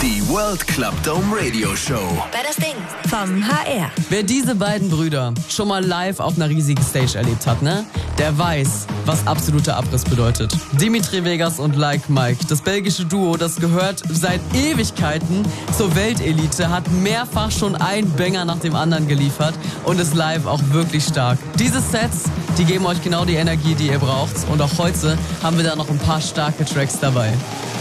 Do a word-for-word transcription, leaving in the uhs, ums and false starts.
Die World Club Dome Radio Show. Bei das Ding vom H R. Wer diese beiden Brüder schon mal live auf einer riesigen Stage erlebt hat, ne? Der weiß, was absoluter Abriss bedeutet. Dimitri Vegas und Like Mike, das belgische Duo, das gehört seit Ewigkeiten zur Weltelite, hat mehrfach schon einen Banger nach dem anderen geliefert und ist live auch wirklich stark. Diese Sets, die geben euch genau die Energie, die ihr braucht, und auch heute haben wir da noch ein paar starke Tracks dabei.